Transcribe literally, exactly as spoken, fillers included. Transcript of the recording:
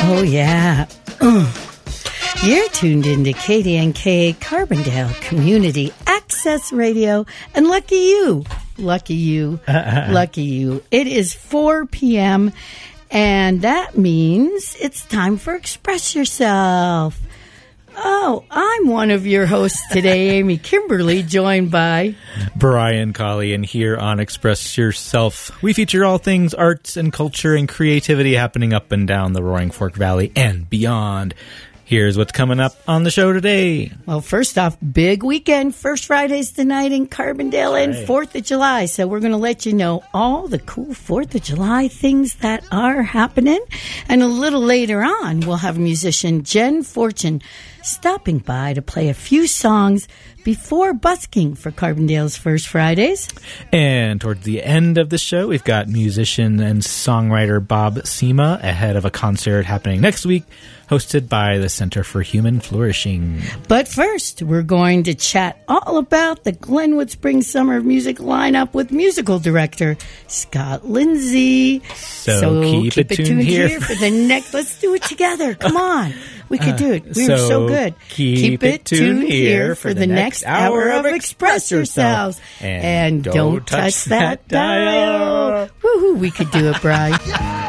Oh, yeah. You're tuned into K D N K Carbondale Community Access Radio. And lucky you, lucky you, lucky you. It is four p.m. and that means it's time for Express Yourself. Oh, I'm one of your hosts today, Amy Kimberly, joined by Brian Colley, and here on Express Yourself, we feature all things arts and culture and creativity happening up and down the Roaring Fork Valley and beyond. Here's what's coming up on the show today. Well, first off, big weekend. First Fridays tonight in Carbondale and right. fourth of July. So we're going to let you know all the cool fourth of July things that are happening. And a little later on, we'll have musician Jen Fortune stopping by to play a few songs before busking for Carbondale's First Fridays. And towards the end of the show, we've got musician and songwriter Bob Sema ahead of a concert happening next week, hosted by the Center for Human Flourishing. But first, we're going to chat all about the Glenwood Spring Summer Music lineup with musical director Scott Lindsay. So, so keep, keep it tuned, tuned here. here for the next. Let's do it together. Come on. We could do it. We so were so good. Keep, keep it tuned here for the next hour of Express Yourself. And, and don't, don't touch, touch that dial. Woohoo, we could do it, Brian.